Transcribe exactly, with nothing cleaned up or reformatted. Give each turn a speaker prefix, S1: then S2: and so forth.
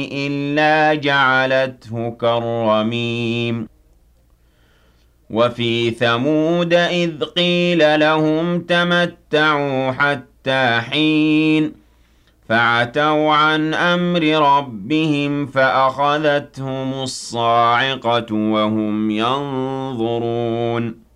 S1: إِلَّا جَعَلَتْهُ كَالرَّمِيمِ وَفِي ثَمُودَ إِذْ قِيلَ لَهُمْ تَمَتَّعُوا حَتَّىٰ حِينٍ فَعَتَوْا عَنْ أَمْرِ رَبِّهِمْ فَأَخَذَتْهُمُ الصَّاعِقَةُ وَهُمْ يَنظُرُونَ